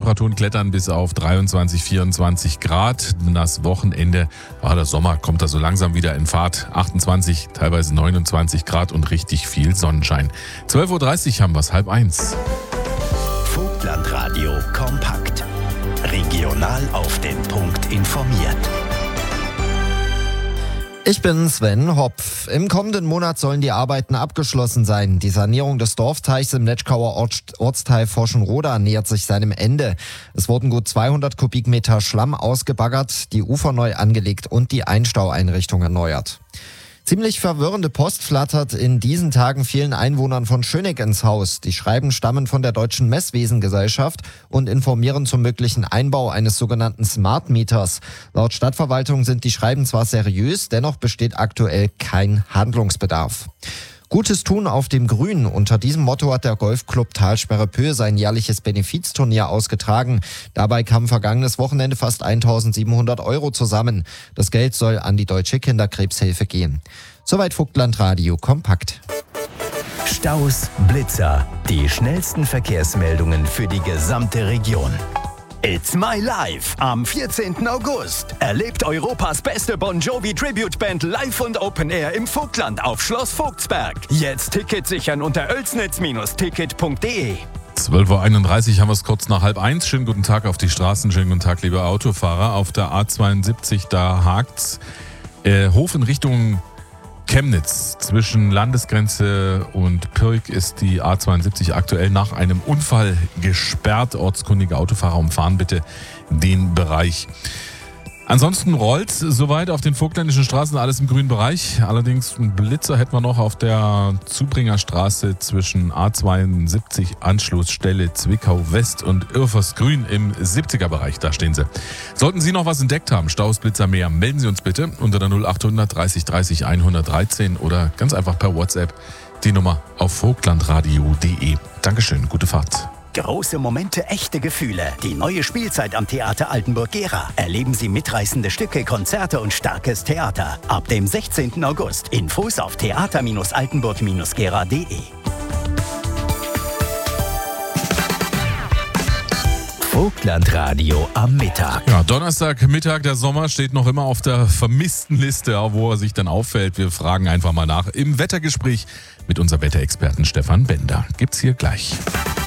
Temperaturen klettern bis auf 23, 24 Grad. Das Wochenende, der Sommer kommt da so langsam wieder in Fahrt. 28, teilweise 29 Grad und richtig viel Sonnenschein. 12.30 Uhr haben wir es, 12:30. Vogtlandradio kompakt. Regional auf den Punkt informiert. Ich bin Sven Hopf. Im kommenden Monat sollen die Arbeiten abgeschlossen sein. Die Sanierung des Dorfteichs im Letschkauer Ortsteil Forschenroda nähert sich seinem Ende. Es wurden gut 200 Kubikmeter Schlamm ausgebaggert, die Ufer neu angelegt und die Einstaueinrichtung erneuert. Ziemlich verwirrende Post flattert in diesen Tagen vielen Einwohnern von Schöneck ins Haus. Die Schreiben stammen von der Deutschen Messwesengesellschaft und informieren zum möglichen Einbau eines sogenannten Smart Meters. Laut Stadtverwaltung sind die Schreiben zwar seriös, dennoch besteht aktuell kein Handlungsbedarf. Gutes tun auf dem Grün. Unter diesem Motto hat der Golfclub Talsperre-Pö sein jährliches Benefizturnier ausgetragen. Dabei kamen vergangenes Wochenende fast 1.700 € zusammen. Das Geld soll an die Deutsche Kinderkrebshilfe gehen. Soweit Vogtlandradio kompakt. Staus, Blitzer, die schnellsten Verkehrsmeldungen für die gesamte Region. It's My Life am 14. August. Erlebt Europas beste Bon Jovi Tribute Band live und Open Air im Vogtland auf Schloss Vogtsberg. Jetzt Ticket sichern unter oelsnitz-ticket.de. 12.31 Uhr haben wir es kurz nach 12:30. Schönen guten Tag auf die Straßen, schönen guten Tag, liebe Autofahrer. Auf der A72, da hakt's. Hof in Richtung Chemnitz. Zwischen Landesgrenze und Pirk ist die A72 aktuell nach einem Unfall gesperrt. Ortskundige Autofahrer umfahren bitte den Bereich. Ansonsten rollt soweit auf den vogtländischen Straßen alles im grünen Bereich. Allerdings einen Blitzer hätten wir noch auf der Zubringerstraße zwischen A72 Anschlussstelle Zwickau West und Irfersgrün im 70er Bereich. Da stehen sie. Sollten Sie noch was entdeckt haben, Staus, Blitzer, mehr, melden Sie uns bitte unter der 0800 30 30 113 oder ganz einfach per WhatsApp die Nummer auf vogtlandradio.de. Dankeschön, gute Fahrt. Große Momente, echte Gefühle. Die neue Spielzeit am Theater Altenburg-Gera. Erleben Sie mitreißende Stücke, Konzerte und starkes Theater. Ab dem 16. August. Infos auf theater-altenburg-gera.de. Vogtlandradio am Mittag. Ja, Donnerstagmittag, der Sommer steht noch immer auf der vermissten Liste, wo er sich dann auffällt. Wir fragen einfach mal nach im Wettergespräch mit unserem Wetterexperten Stefan Bender. Gibt's hier gleich.